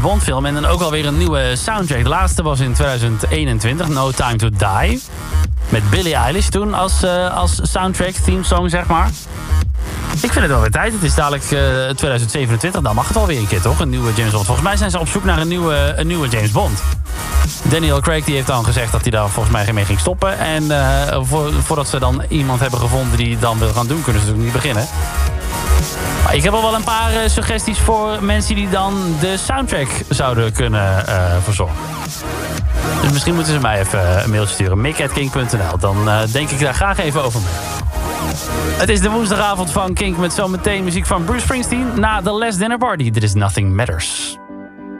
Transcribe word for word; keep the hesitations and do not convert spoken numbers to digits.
Bondfilm en dan ook alweer een nieuwe soundtrack. De laatste was in tweeduizend eenentwintig, No Time to Die. Met Billie Eilish toen als, uh, als soundtrack, theme song zeg maar. Ik vind het wel weer tijd. Het is dadelijk uh, tweeduizend zevenentwintig. Dan mag het alweer een keer toch? Een nieuwe James Bond. Volgens mij zijn ze op zoek naar een nieuwe, een nieuwe James Bond. Daniel Craig die heeft dan gezegd dat hij daar volgens mij geen mee ging stoppen. En uh, voor, voordat ze dan iemand hebben gevonden die dan wil gaan doen, kunnen ze natuurlijk niet beginnen. Maar ik heb al wel een paar uh, suggesties voor mensen die dan de soundtrack zouden kunnen uh, verzorgen. Dus misschien moeten ze mij even een mailtje sturen. mick at kink punt n l. Dan uh, denk ik daar graag even over mee. Het is de woensdagavond van Kink met zometeen muziek van Bruce Springsteen na The Last Dinner Party. Dit is Nothing Matters.